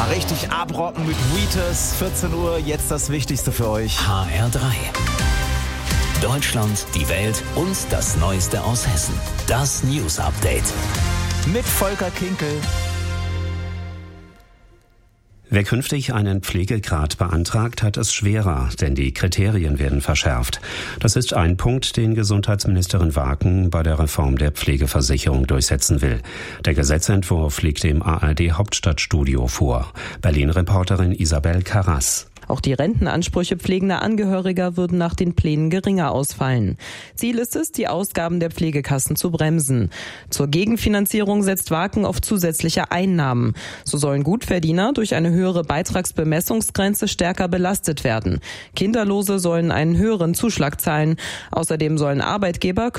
Mal richtig abrocken mit Wheatus. 14 Uhr, jetzt das Wichtigste für euch. HR3. Deutschland, die Welt und das Neueste aus Hessen. Das News Update. Mit Volker Kinkel. Wer künftig einen Pflegegrad beantragt, hat es schwerer, denn die Kriterien werden verschärft. Das ist ein Punkt, den Gesundheitsministerin Waken bei der Reform der Pflegeversicherung durchsetzen will. Der Gesetzentwurf liegt im ARD-Hauptstadtstudio vor. Berlin-Reporterin Isabel Karras. Auch die Rentenansprüche pflegender Angehöriger würden nach den Plänen geringer ausfallen. Ziel ist es, die Ausgaben der Pflegekassen zu bremsen. Zur Gegenfinanzierung setzt Waken auf zusätzliche Einnahmen. So sollen Gutverdiener durch eine höhere Beitragsbemessungsgrenze stärker belastet werden. Kinderlose sollen einen höheren Zuschlag zahlen. Außerdem sollen Arbeitgeber